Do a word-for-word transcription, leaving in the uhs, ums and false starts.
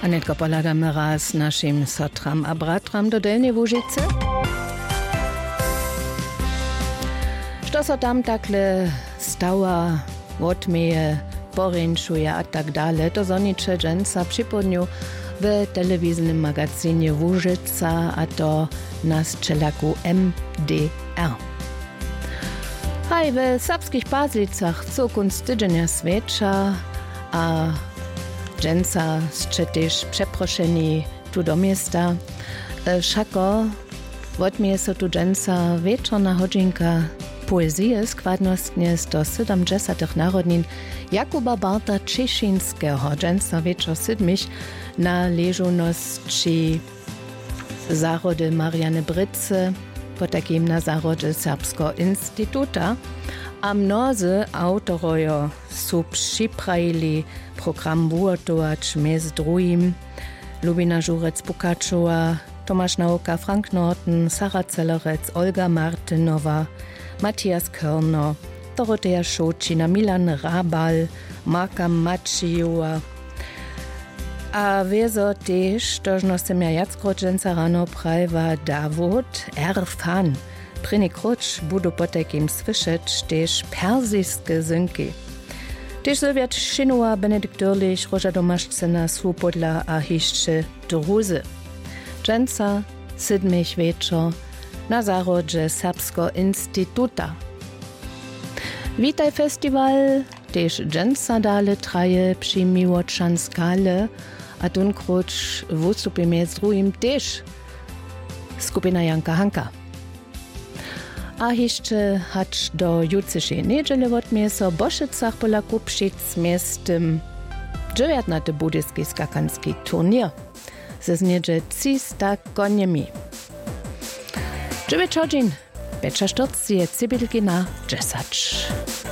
Anetka poladamy raz naszym sotram a bratram do Delnej Łużycy. Što so tam takle stała, odmieje, poręczuje a tak dalej, to zonicze dżęca przypomniał w telewizyjnym magazynie Łużyca, a to na strzelaku M D R. Haj, w serbskich Paslicach zukunft tydzienia świecza, a dżęca strzetyż przeproszeni tu do miasta. Szako, odmieje so tu dżęca wieczorna hodzinka poezji składnostnie do siedemdziesiątych narodnin Jakuba Barta Czeszyńskiego. Dżęca wieczor siedmich na leżuności zarody Mariany Bryce, po takim na zarody Serbskiego Instytuta, a mnozy autorojo su připravili program wuotować mez drugim Lubina Żurec-Pukačova, Tomasz Nauka, Frank Norton, Sarah Zellerec, Olga Martynowa, Matthias Körner, Dorothea Szocina, Milan Rabal, Marka Maciejowa. A wieso też, tożno se mia jacko dżęca rano prajwa Dawud Erfan. Pryny krucz budu po takim słyszeć też persijskie zynki. Też Sylwiat Szynuła, Benedikt Dürlich, Roża Domaszczyna, Swobodla a jeszcze druzy. Dżęca siedmich wieczor na zarodzie Serbskiego Instytuta. Witaj festiwal, też dżęca dale traje przy Miłoczanskale, a tun krucz wystupimy z drugim też skupina Janka Hanka. A jeszcze hacz do jutrzejszej niedzieli odmieje so w Boszycach pola Kupšic miestem dziewiętnasty budyjski skakanski turnier ze zniedzie trzysta koniemi. Dziewięć godzin, pięć czterdzieści, cybilki na dziesięć.